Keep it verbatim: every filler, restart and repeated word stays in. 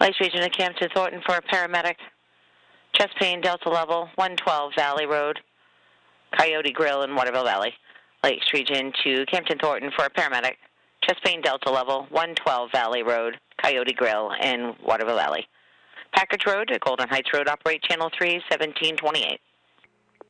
Lakes Region of Camden Thornton for a paramedic. Chest pain, Delta level, one twelve Valley Road, Coyote Grill in Waterville Valley. Lakes Region to Camden Thornton for a paramedic. Chest pain, Delta level, one twelve Valley Road, Coyote Grill in Waterville Valley. Package Road at Golden Heights Road, operate channel three, seventeen twenty-eight.